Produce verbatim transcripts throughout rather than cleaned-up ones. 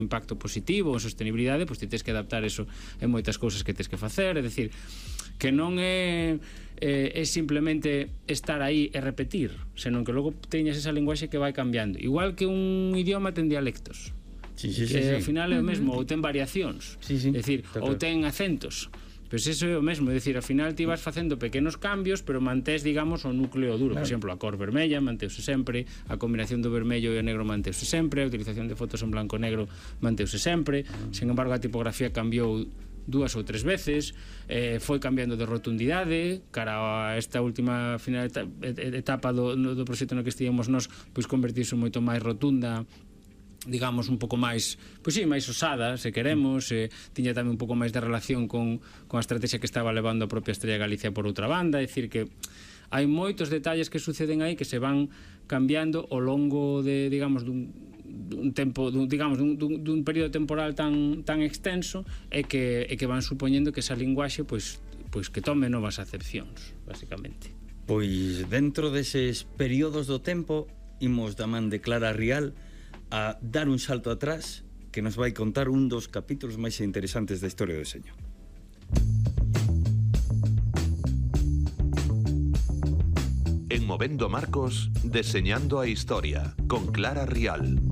impacto positivo ou sostenibilidade, pois ti tens que adaptar eso en moitas cousas que tens que facer, é dicir, que non é é, é simplemente estar aí e repetir, senón que logo teñas esa linguaxe que vai cambiando, igual que un idioma ten dialectos. Sí, sí, que sí, ao sí. final é o mesmo, ou ten variacións, sí, sí, é dicir, ou ten acentos. Pois iso é o mesmo, é dicir, ao final ti vas facendo pequenos cambios, pero mantés, digamos, o núcleo duro. Por exemplo, a cor vermella manteuse sempre, a combinación do vermello e o negro manteuse sempre, a utilización de fotos en blanco e negro manteuse sempre. Sen embargo, a tipografía cambiou dúas ou tres veces, eh, foi cambiando de rotundidade cara a esta última final etapa do, do proxecto no que estivemos nós, pois convertirse moito máis rotunda, digamos, un pouco máis, pois sí, máis osada, se queremos, eh, tiña tamén un pouco máis de relación con, con a estrategia que estaba levando a propia Estrella Galicia por outra banda, é dicir que hai moitos detalles que suceden aí que se van cambiando ao longo de, digamos, dun, dun tempo, dun, digamos, dun, dun, dun período temporal tan, tan extenso e que, e que van supoñendo que esa linguaxe, pois, pois que tome novas acepcións, basicamente. Pois dentro deses períodos do tempo imos da man de Clara Rial a dar un salto atrás que nos vai contar un dos capítulos máis interesantes da historia do deseño. En Movendo Marcos, Deseñando a Historia, con Clara Rial.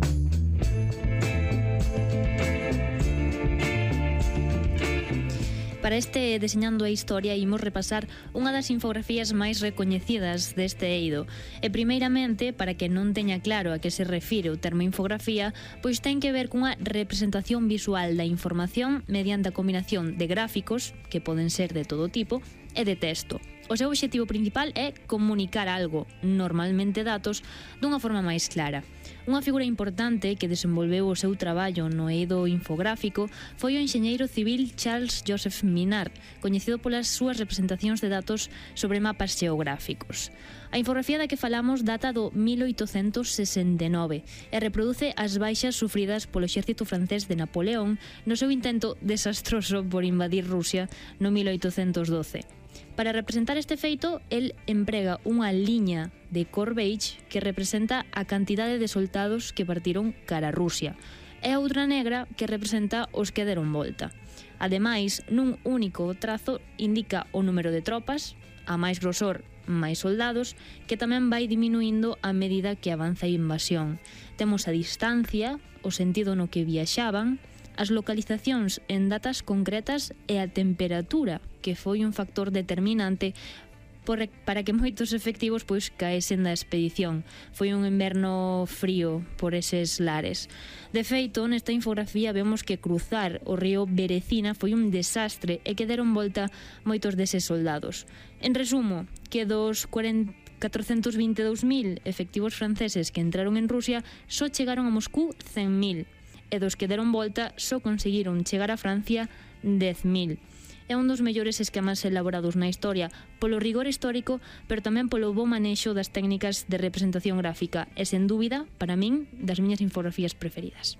Para este Deseñando a Historia imos repasar unha das infografías máis recoñecidas deste eido. E primeiramente, para que non teña claro a que se refire o termo infografía, pois ten que ver cunha representación visual da información mediante a combinación de gráficos, que poden ser de todo tipo, e de texto. O seu obxectivo principal é comunicar algo, normalmente datos, dunha forma máis clara. Unha figura importante que desenvolveu o seu traballo no eido infográfico foi o enxeñeiro civil Charles Joseph Minard, coñecido polas súas representacións de datos sobre mapas xeográficos. A infografía da que falamos data do mil oitocentos sesenta e nove e reproduce as baixas sufridas polo exército francés de Napoleón no seu intento desastroso por invadir Rusia no mil oitocentos doce. Para representar este feito, el emprega unha liña de cor beige que representa a cantidade de soldados que partiron cara a Rusia e outra negra que representa os que deron volta. Ademais, nun único trazo indica o número de tropas, a máis grosor, máis soldados, que tamén vai diminuindo a medida que avanza a invasión. Temos a distancia, o sentido no que viaxaban, as localizacións en datas concretas e a temperatura, que foi un factor determinante por, para que moitos efectivos pois caesen da expedición. Foi un inverno frío por eses lares. De feito, nesta infografía vemos que cruzar o río Berecina foi un desastre e que deron volta moitos deses soldados. En resumo, que dos catrocentos vinte e dous mil efectivos franceses que entraron en Rusia só chegaron a Moscú cen mil, e dos que deron volta só conseguiron chegar a Francia dez mil. É un dos mellores esquemas elaborados na historia polo rigor histórico, pero tamén polo bo manexo das técnicas de representación gráfica e, sen dúbida, para min, das miñas infografías preferidas.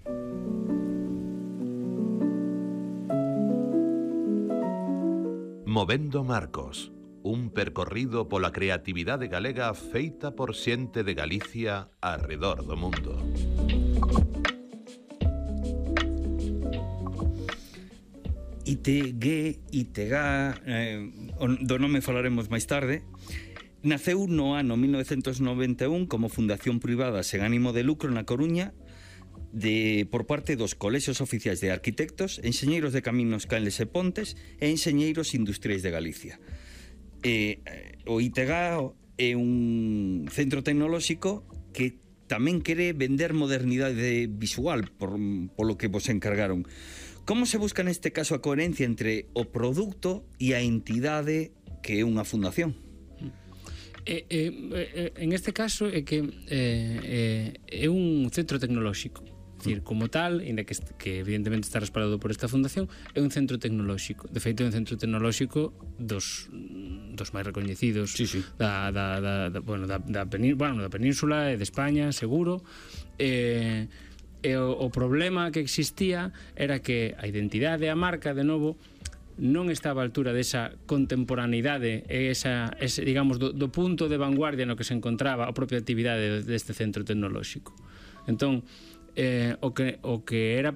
Movendo Marcos, un percorrido pola creatividade galega feita por xente de Galicia arredor do mundo. I T G, I T G, eh, do nome falaremos máis tarde, naceu no ano mil novecentos noventa e un como fundación privada sen ánimo de lucro na Coruña de, por parte dos colexios oficiais de arquitectos, enxeñeiros de caminos, canles e pontes e enxeñeiros industriais de Galicia. Eh, o I T G é un centro tecnolóxico que tamén quere vender modernidade visual por, polo que vos encargaron. Como se busca neste caso a coherencia entre o produto e a entidade que é unha fundación? Eh, eh, eh, en este caso é que eh, eh, é un centro tecnolóxico. É dicir, como tal, ainda que, que evidentemente está respaldado por esta fundación, é un centro tecnolóxico. De feito, é un centro tecnolóxico dos, dos máis recoñecidos sí, sí. Da, da, da, da, bueno, da, da, penín, bueno, da península e de España, seguro. Eh, e o, o problema que existía era que a identidade e a marca, de novo, non estaba a altura desa contemporaneidade e esa, ese, digamos, do, do punto de vanguardia no que se encontraba a propia actividade deste centro tecnolóxico. Entón, eh, o que o que era